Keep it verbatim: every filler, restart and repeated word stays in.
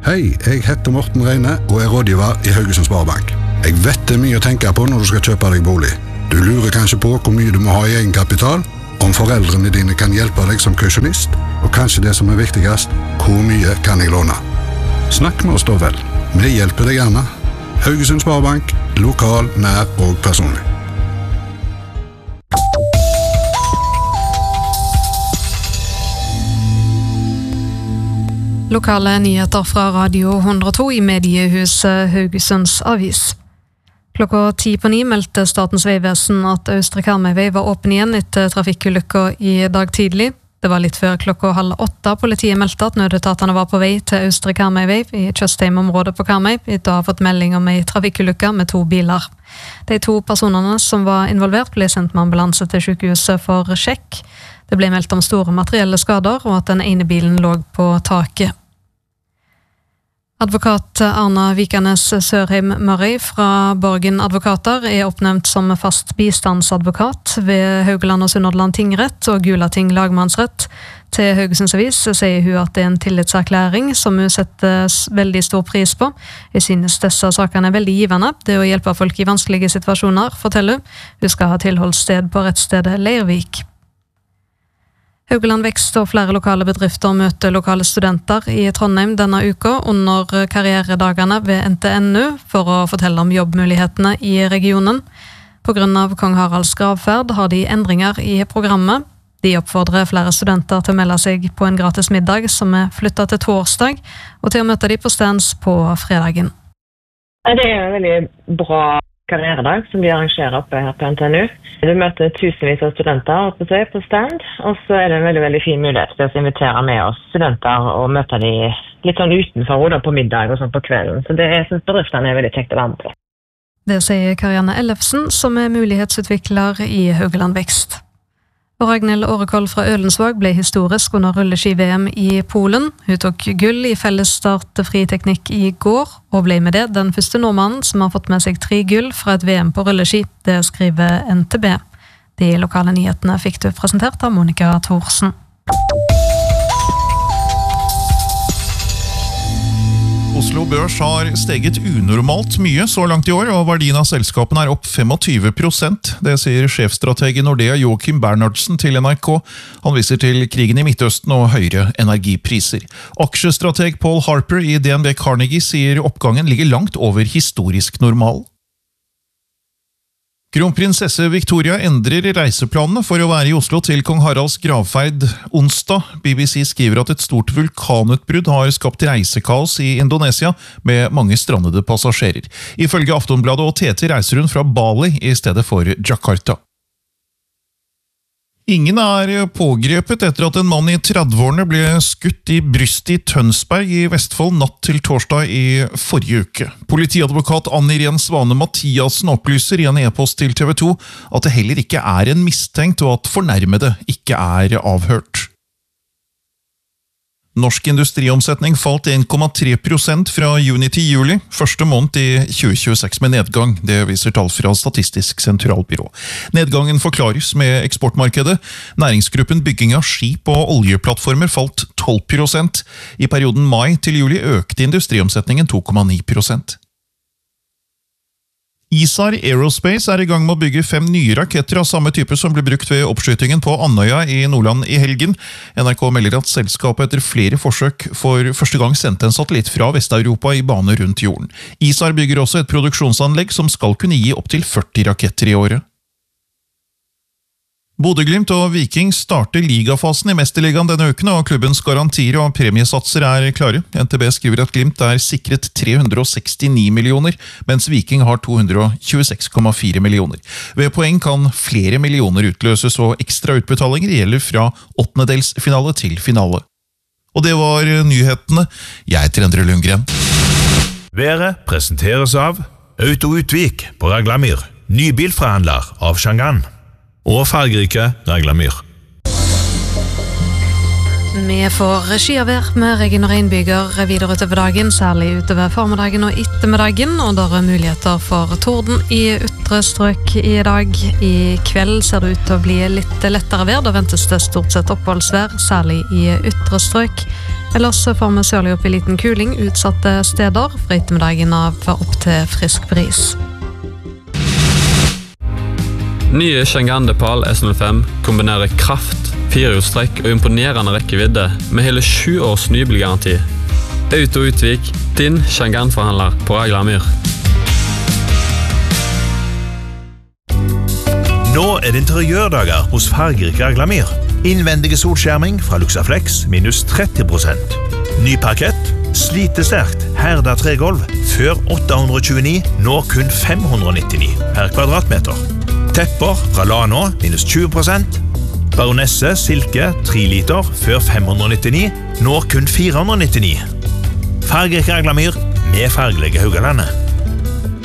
Hei, jeg heter Morten Reine og er rådgiver i Haugesund Sparebank. Jeg vet det er mye å tenke på når du skal kjøpe deg bolig. Du lurer kanskje på hvor mye du må ha i egenkapital, om foreldrene dine kan hjelpe deg som kausjonist, og kanskje det som er viktigst, hvor mye kan jeg låne? Snakk med oss da vel. Vi hjelper deg gjerne. Haugesund Sparebank, lokal, nær og personlig. Lokale nyheter fra Radio hundre og to i mediehuset Haugesunds Avis. Klokka ti på ni meldte Statens vegvesen at Østre Karmøyvei var åpen igjen etter trafikkulykker i dag tidlig. Det var litt før klokka halv åtte. Politiet meldte at nødetatene var på vei til Østre Karmøyvei i Tjøstheim-området på Karmøy, etter å ha fått melding om en trafikkulykke med to biler. De to personene som var involvert ble sendt med ambulanse til sykehuset for sjekk. Det ble meldt om store materielle skader, og at den ene bilen lå på taket. Advokat Arna Vikanes Sørheim Murray fra Borgen Advokater er oppnevnt som fast bistandsadvokat ved Haugaland og Sunnhordland tingrett og Gulating lagmannsrett. Til Haugesunds Avis sier hun at det er en tillitserklæring som hun setter veldig stor pris på. Jeg synes disse sakene er veldig givende. Det å hjelpe folk i vanskelige situasjoner, forteller hun. Hun skal ha tilholdssted på rettsstedet Leirvik. Haugaland Vekst og flere lokale bedrifter møter lokale studenter i Trondheim denne uka under karrieredagene ved N T N U for å fortelle om jobbmulighetene i regionen. På grunn av Kong Haralds gravferd har de endringer i programmet. De oppfordrer flere studenter til å melde seg på en gratis middag som er flyttet til torsdag, og til å møte de på stands på fredagen. Det er en veldig bra karrieredag som de arrangerer oppe her på N T N U. Du møter tusenvis av studenter oppe på stand, og så er det en veldig, veldig fin mulighet til å invitere med oss studenter og møte de litt sånn utenfor da, på middag og sånn på kvelden. Så det er, synes bedriftene er veldig kjekt å være med på. Det sier Karianne Ellefsen, som er mulighetsutvikler i Haugaland Vekst. Og Ragnhild Årekoll fra Ølensvåg ble historisk under rulleski-V M i Polen. Hun tok gull i fellesstart friteknikk i går, og ble med det den første nordmannen som har fått med seg tre gull fra et V M på rulleski. Det skriver N T B. De lokale nyhetene fikk du presentert av Monica Thorsen. Oslo Børs har steget unormalt mye så langt i år, og verdien av selskapen er opp tjuefem prosent. Det sier sjefstrateg i Nordea Joachim Bernhardsen til N R K. Han viser til krigen i Midtøsten og høyere energipriser. Aksjestrateg Paul Harper i D N B Carnegie sier oppgangen ligger langt over historisk normal. Kronprinsesse Victoria endrer reiseplanene for å være i Oslo til Kong Haralds gravferd onsdag. B B C skriver at et stort vulkanutbrudd har skapt reisekaos i Indonesia med mange strandede passasjerer. Ifølge Aftonbladet og T T reiser hun fra Bali i stedet for Jakarta. Ingen er pågrepet etter at en mann i tredveårene ble skutt i brystet i Tønsberg i Vestfold natt til torsdag i forrige uke. Politiadvokat Ann-Irén Svane Mathiasen opplyser i en e-post til T V to at det heller ikke er en mistenkt og at fornærmede ikke er avhørt. Norsk industriomsetning falt en komma tre prosent fra juni til juli, første måned i tjue tjueseks med nedgang. Det viser tall fra Statistisk sentralbyrå. Nedgangen forklares med eksportmarkedet. Næringsgruppen bygging av skip og oljeplattformer falt tolv prosent. I perioden mai til juli økte industriomsetningen to komma ni prosent. ISAR Aerospace er i gang med å bygge fem nye raketter av samme type som ble brukt ved oppskytingen på Andøya i Nordland i helgen. N R K melder at selskapet etter flere forsøk for første gang sendte en satellitt fra Vest-Europa i bane rundt jorden. ISAR bygger også et produksjonsanlegg som skal kunne gi opp til førti raketter i året. Bodø/Glimt og Viking starter ligafasen i Mesterligaen denne uken, og klubbens garantier og premiesatser er klare. N T B skriver at Glimt er sikret tre hundre og sekstini millioner, mens Viking har to hundre og tjueseks komma fire millioner. Ved poeng kan flere millioner utløses, og ekstra utbetalinger gjelder fra åttendedelsfinale til finale. Og det var nyhetene. Jeg heter Endre Lundgren. Været presenteres av Autoutvik på Raglamyr, nybilforhandler av Shangan. Og fargerike Raglamyr. Vi får skyavær med regn og regnbyger videre utover dagen, særlig utover formiddagen og ettermiddagen, og der er muligheter for torden i ytre strøk i dag. I kveld ser det ut til å bli litt lettere vær, da ventes det stort sett oppholdsvær, særlig i ytre strøk. Ellers får vi sørlig opp i liten kuling utsatte steder, for ettermiddagen av opp til frisk bris. Nye Chang'an Depal S null fem kombinerer kraft, firehjulstrekk og imponerende rekkevidde med hele sju års nybilgaranti. Auto Utvik, din Chang'an-forhandler på Raglamyr. Nå er det interiørdager hos fargerik Raglamyr. Innvendige solskjerming fra Luxaflex minus tretti prosent. Ny parkett, slitesterkt, herda tregolv, før åtte hundre og tjueni, nå kun fem hundre og nittini per kvadratmeter. Tepper fra Lano minus tjue prosent. Baronesse silke tre liter, før fem hundre og nittini, nå kun fire hundre og nittini. Fargerik Raglamyr med fargelige Haugalandet.